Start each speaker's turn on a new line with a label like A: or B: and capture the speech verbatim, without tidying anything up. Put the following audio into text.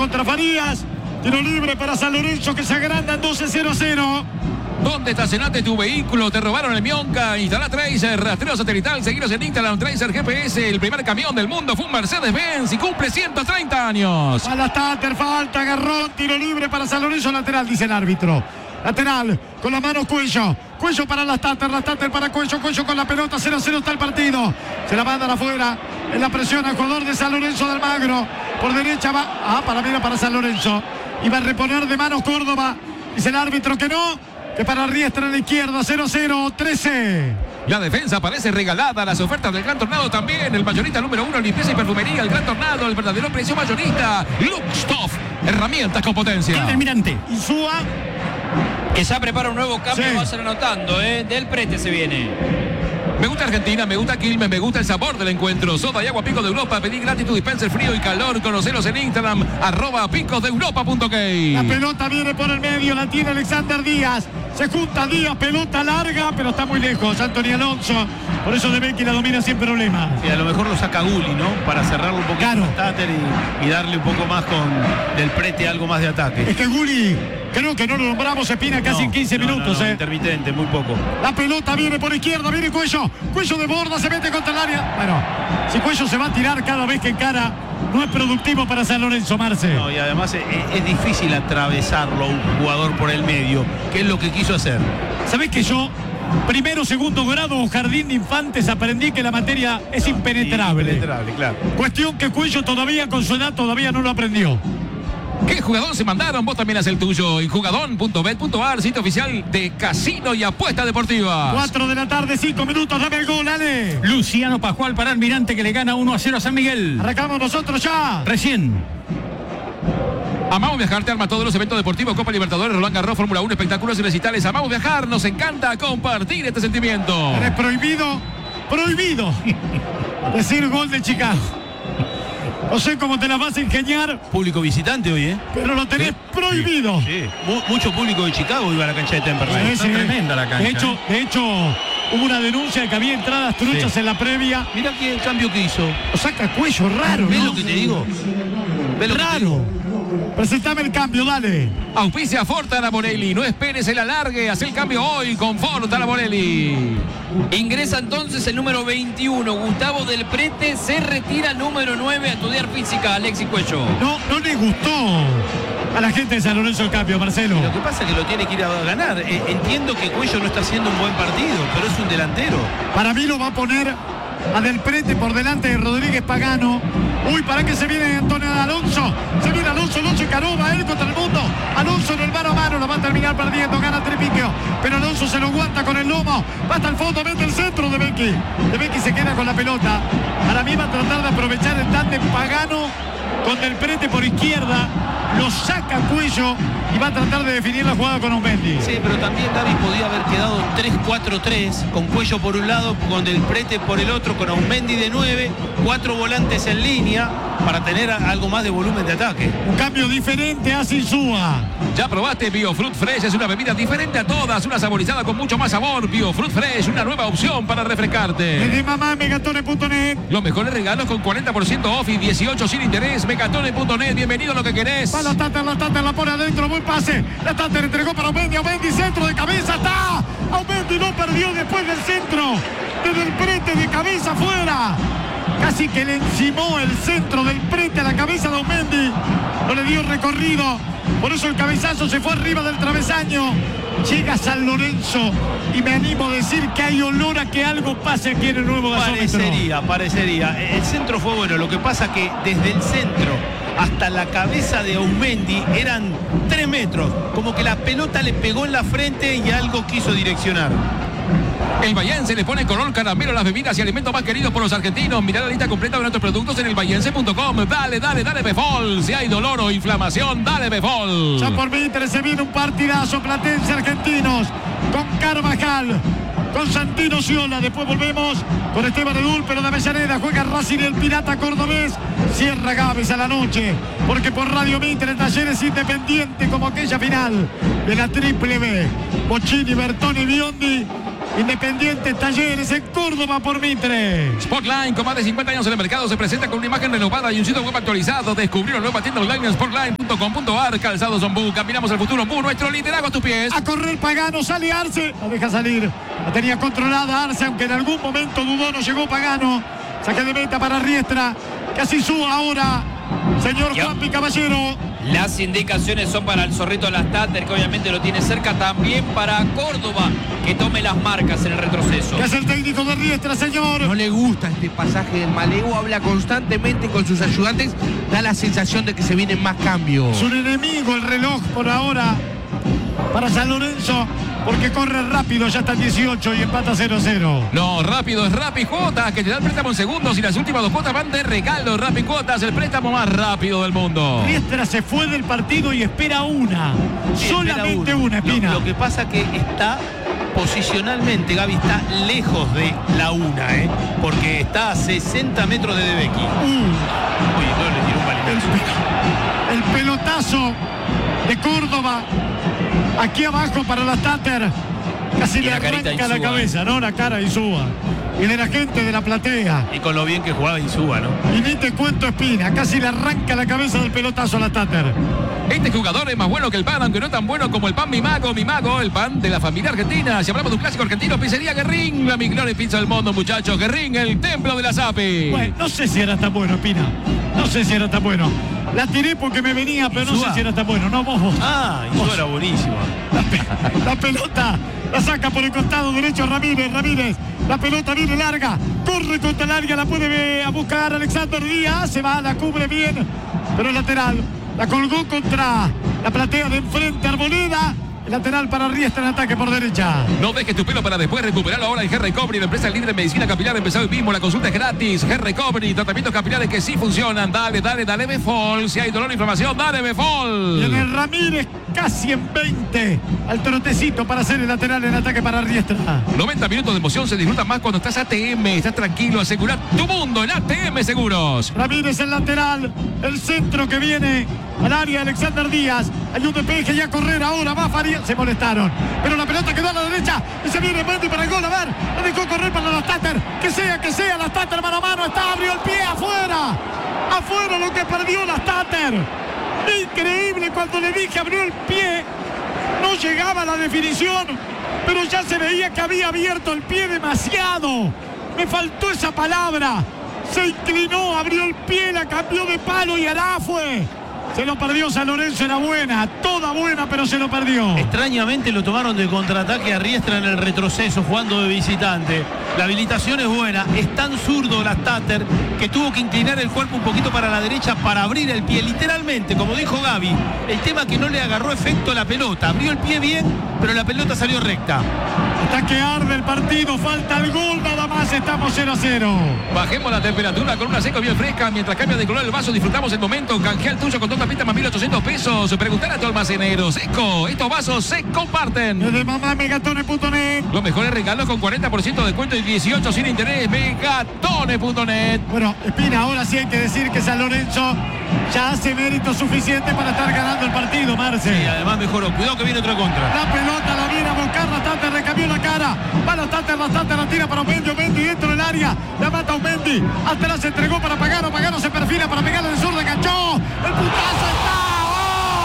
A: contra Farías. Tiro libre para San Lorenzo que se agrandan doce cero a cero.
B: ¿Dónde estacionaste tu vehículo? Te robaron el Mionca. Instalá Tracer, rastreo satelital. Seguiros en Instagram, Tracer G P S. El primer camión del mundo fue un Mercedes-Benz y cumple ciento treinta años.
A: A la Tater, falta, agarrón, tiro libre para San Lorenzo, lateral, dice el árbitro. Lateral, con la mano Cuello. Cuello para la Tater, la Tater para Cuello. Cuello con la pelota, cero a cero está el partido. Se la mandan afuera. En la presión al jugador de San Lorenzo de Almagro. Por derecha va. Ah, para mira para San Lorenzo. Y va a reponer de manos Córdoba. Dice el árbitro que no. Que para Riestra en la izquierda, cero cero, trece.
B: La defensa parece regalada, las ofertas del Gran Tornado también. El mayorista número uno, limpieza y perfumería. El Gran Tornado, el verdadero precio mayorista. Luxtoff, herramientas con potencia.
C: El Almirante.
A: Insúa.
D: Que ya prepara un nuevo cambio,
A: Sí.
D: va a ser anotando, ¿eh? Del Prete se viene.
B: Me gusta Argentina, me gusta Quilmes, me gusta el sabor del encuentro. Soda y agua Picos de Europa. Pedí gratis tu dispenser frío y calor. Conocelos en Instagram, arroba picosdeeuropa.k.
A: La pelota viene por el medio, la tiene Alexander Díaz. Se junta Díaz, pelota larga, pero está muy lejos. Anthony Alonso. Por eso De Becchi la domina sin problema.
C: Y a lo mejor lo saca Gulli, ¿no? Para cerrarlo un poquito
A: Claro.
C: a Tater y, y darle un poco más con Del Prete, algo más de ataque.
A: Es que Gulli, creo que no lo nombramos, Espina casi
C: No,
A: en quince
C: no,
A: minutos.
C: no, no,
A: eh.
C: intermitente, muy poco.
A: La pelota viene por izquierda, viene Cuello. Cuello de borda, se mete contra el área. Bueno, si Cuello se va a tirar cada vez que encara, no es productivo para San Lorenzo, Marce.
C: No, y además es, es difícil atravesarlo a un jugador por el medio, que es lo que quiso hacer.
A: ¿Sabés que yo, primero, segundo grado o jardín de infantes, aprendí que la materia es impenetrable?
C: Impenetrable, claro.
A: Cuestión que Cuello todavía, con su edad, todavía no lo aprendió.
B: ¿Qué jugador se mandaron? Vos también haz el tuyo. En jugadón punto bet punto ar, sitio oficial de Casino y Apuesta Deportiva.
A: cuatro de la tarde, cinco minutos, dame el gol, Ale.
E: Luciano Pascual para Almirante que le gana uno a cero a San Miguel.
A: Arrancamos nosotros ya.
E: Recién.
B: Amamos viajar, te arma todos los eventos deportivos, Copa Libertadores, Roland Garros, Fórmula uno, espectáculos y recitales. Amamos viajar, nos encanta compartir este sentimiento.
A: Es prohibido, prohibido decir gol de Chicago. No sé cómo te la vas a ingeniar,
C: Público visitante hoy, ¿eh?
A: pero lo tenés prohibido.
C: Sí. Mu- mucho público de Chicago iba a la cancha de Temperley.
A: Sí, sí.
E: tremenda la cancha,
A: De hecho,
E: ¿eh?
A: de hecho, hubo una denuncia de que había entradas truchas
C: Sí.
A: en la previa.
C: Mirá que el cambio que hizo.
A: Lo saca Cuello, raro,
C: ¿Ves
A: ¿no?
C: lo que te digo? ¿Ves lo que te digo?
A: Raro. Presentame el cambio, dale.
B: Auspicia Fortana Morelli. No esperes el alargue. Haz el cambio hoy con Fortana Morelli.
D: Ingresa entonces el número veintiuno, Gustavo Del Prete, se retira el número nueve a estudiar física, Alexis Cuello.
A: No, no le gustó a la gente de San Lorenzo el cambio, Marcelo.
C: Lo que pasa es que lo tiene que ir a ganar. Eh, entiendo que Cuello no está haciendo un buen partido, pero es un delantero.
A: Para mí lo va a poner a Del Prete por delante de Rodríguez Pagano. Uy, para que se viene Antonio Alonso. Se viene Alonso, Alonso y Caroba, él contra el mundo. Alonso en el mano a mano, lo va a terminar perdiendo, gana Tripiquio. Pero Alonso se lo aguanta con el lomo. Va hasta el fondo, mete el centro de Becchi. De Becchi se queda con la pelota. Para mí va a tratar de aprovechar el tándem Pagano con Del Prete por izquierda. Lo saca Cuello y va a tratar de definir la jugada con Aumendi.
C: Sí, pero también David podía haber quedado tres cuatro tres, con Cuello por un lado, con Del Prete por el otro, con Aumendi de nueve, cuatro volantes en línea, para tener a- algo más de volumen de ataque.
A: Un cambio diferente a Insúa.
B: ¿Ya probaste Biofruit Fresh? Es una bebida diferente a todas, una saborizada con mucho más sabor. Biofruit Fresh, una nueva opción para refrescarte.
A: Desde mamá, megatone punto net.
B: Los mejores regalos con cuarenta por ciento off y dieciocho sin interés. Megatone punto net, bienvenido a lo que querés.
A: Va la Tater, la Tater la pone adentro, buen pase. La Tater entregó para Aumendi, Aumendi, centro de cabeza, está. Aumendi no perdió después del centro. Desde el Prete de cabeza afuera. Casi que le encimó el centro del Prete a la cabeza de Aumendi. No le dio recorrido. Por eso el cabezazo se fue arriba del travesaño. Llega San Lorenzo y me animo a decir que hay olor a que algo pase aquí en el nuevo gasómetro.
C: Parecería, parecería. El centro fue bueno, lo que pasa que desde el centro hasta la cabeza de Aumendi eran tres metros. Como que la pelota le pegó en la frente y algo quiso direccionar.
B: El Bahiense le pone color caramelo a las bebidas y alimentos más queridos por los argentinos. Mirá la lista completa de nuestros productos en el bahiense punto com. Dale, dale, dale Befol. Si hay dolor o inflamación, dale Befol.
A: Ya por Mitre se viene un partidazo, Platense Argentinos, con Carvajal, con Santino Ciola. Después volvemos con Esteban Edul, pero de Avellaneda juega Racing y el Pirata Cordobés. Cierra Gávez a la noche, porque por Radio Mitre Talleres Independiente, como aquella final de la Triple B. Bocini, Bertoni, Biondi Independiente, Talleres en Córdoba por Mitre.
B: Sportline, con más de cincuenta años en el mercado, se presenta con una imagen renovada y un sitio web actualizado. Descubrió la nueva tienda online en sportline punto com punto ar. Calzados Ombú, caminamos al futuro. Ombú, nuestro liderazgo a tus pies.
A: A correr Pagano, sale Arce, la deja salir. La tenía controlada Arce, aunque en algún momento dudó, no llegó Pagano. Saque de meta para Riestra. Casi suba ahora, señor Juanpi Caballero.
D: Las indicaciones son para el Zorrito Lastater, que obviamente lo tiene cerca. También para Córdoba, que tome las marcas en el retroceso.
A: ¿Qué es el técnico de Riestra, señor?
F: No le gusta este pasaje del Maleo, habla constantemente con sus ayudantes, da la sensación de que se vienen más cambios.
A: Es un enemigo el reloj por ahora para San Lorenzo, porque corre rápido, ya está en dieciocho y empata cero cero.
B: No, rápido es Rappi Cuotas, que te da el préstamo en segundos y las últimas dos cuotas van de regalo. Rappi Cuotas, el préstamo más rápido del mundo.
A: Riestra se fue del partido y espera una.
C: Sí,
A: solamente
C: espera uno.
A: una, Espina.
C: Lo, lo que pasa que está posicionalmente, Gaby, está lejos de la una, ¿eh? Porque está a sesenta metros de Debecki.
A: Uh,
C: Uy, no le tiró un balinazo.
A: el pelotazo de Córdoba. Aquí abajo para la Tater. Casi
D: Y
A: le
D: la carita
A: arranca la
D: Insúa.
A: cabeza, ¿no? La cara Insúa. Y de la gente de la platea.
C: Y con lo bien que jugaba Insúa, ¿no?
A: Y ni te cuento Espina. Casi le arranca la cabeza del pelotazo a la Tater.
B: Este jugador es más bueno que el pan, aunque no tan bueno como el pan Mi Mago. Mi Mago, el pan de la familia argentina. Si hablamos de un clásico argentino, pizzería Guerrín, la mejor pizza del mundo, muchachos. Guerrín, el templo de la Zapi.
A: Bueno, no sé si era tan bueno, Espina. No sé si era tan bueno. La tiré porque me venía, pero no
C: Insúa.
A: sé si era tan bueno. No, vos, vos.
C: Ah, Insúa era buenísimo.
A: La, pe- la pelota la saca por el costado derecho Ramírez. Ramírez. La pelota viene larga. Corre contra el área. La puede ver a buscar Alexander Díaz. Se va, la cubre bien. Pero lateral. La colgó contra la platea de enfrente. Arboleda. El lateral para Riestra en ataque por derecha.
B: No dejes tu pelo para después recuperarlo ahora en G Recovery, la empresa líder en medicina capilar. Empezó hoy mismo, la consulta es gratis. G Recovery, tratamientos capilares que sí funcionan. Dale, dale, dale Befol. Si hay dolor o inflamación, dale Befol.
A: Viene Ramírez casi en veinte. Al trotecito para hacer el lateral en ataque para Riestra.
B: noventa minutos de emoción se disfrutan más cuando estás A T M. Estás tranquilo, asegura tu mundo en A T M Seguros.
A: Ramírez el lateral. El centro que viene al área Alexander Díaz. Hay un despeje y a correr ahora. Va Farías. Se molestaron. Pero la pelota quedó a la derecha. Y se viene Mendy para el gol. A ver. La dejó correr para la Tater. Que sea, que sea. La Tater mano a mano. Está. Abrió el pie afuera. Afuera lo que perdió la Tater. Increíble. Cuando le dije abrió el pie. No llegaba a la definición. Pero ya se veía que había abierto el pie demasiado. Me faltó esa palabra. Se inclinó, abrió el pie, la cambió de palo y allá fue. Se lo perdió San Lorenzo, era buena, toda buena, pero se lo perdió.
C: Extrañamente lo tomaron de contraataque a Riestra en el retroceso, jugando de visitante. La habilitación es buena, es tan zurdo la Tater que tuvo que inclinar el cuerpo un poquito para la derecha para abrir el pie, literalmente, como dijo Gaby. El tema que no le agarró efecto la pelota, abrió el pie bien, pero la pelota salió recta.
A: Hasta que arde el partido, falta el gol, nada más, estamos cero a cero.
B: Bajemos la temperatura con una seco bien fresca. Mientras cambia de color el vaso, disfrutamos el momento. Canjea el tuyo con dos tapitas más mil ochocientos pesos. Preguntar a tu almacenero. Seco, estos vasos se comparten.
A: Desde mamá megatones punto net.
B: Los mejores regalos con cuarenta por ciento de descuento y dieciocho sin interés. Megatones punto net.
A: Bueno, Espina, ahora sí hay que decir que San Lorenzo ya hace mérito suficiente para estar ganando el partido, Marce.
C: Y además mejoró, cuidado que viene otra contra.
A: La pelota la viene a buscar, la Tater le cambió la cara. Va la Tater, la Tater la tira para Mendy, Mendy dentro del área. La mata Mendy. Atrás se entregó para pagar.